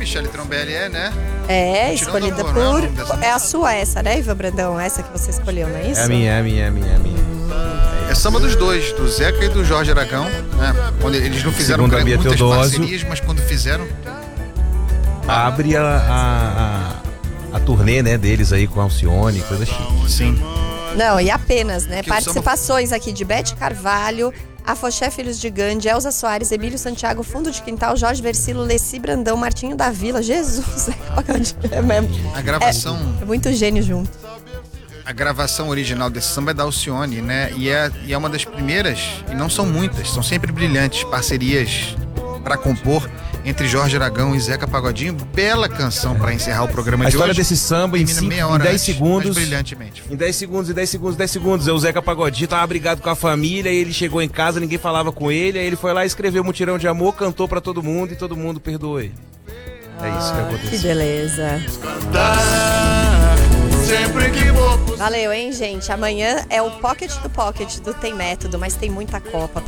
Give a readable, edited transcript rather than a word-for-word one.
Michele Trombelli né? É, Mutirão do escolhida Amor, não é o por... nome dessa É a sua essa, né, Ivan Brandão? Essa que você escolheu, não é isso? É a minha. É samba dos dois, do Zeca e do Jorge Aragão, né? Quando eles não fizeram Segundo a Bia muitas Teodósio, parcerias, mas quando fizeram... abre a turnê, né, deles aí com a Alcione, coisa chique. Sim. Não, e apenas, né? Que o Participações aqui de Bete Carvalho, Afoxé Filhos de Gandhi, Elza Soares, Emílio Santiago, Fundo de Quintal, Jorge Versilo, Leci Brandão, Martinho da Vila, Jesus! A gravação... É muito gênio junto. A gravação original desse samba é da Alcione, né? E é uma das primeiras, e não são muitas, são sempre brilhantes, parcerias para compor entre Jorge Aragão e Zeca Pagodinho. Bela canção para encerrar o programa A de história hoje. desse samba em Termina meia hora 10 antes, segundos. mas brilhantemente. Em 10 segundos, o Zeca Pagodinho tava brigado com a família, e ele chegou em casa, ninguém falava com ele, aí ele foi lá, escreveu Mutirão de Amor, cantou pra todo mundo e todo mundo perdoou ele. É isso que aconteceu. Que beleza. Valeu, hein, gente? Amanhã é o Pocket do Pocket do Tem Método, mas tem muita Copa.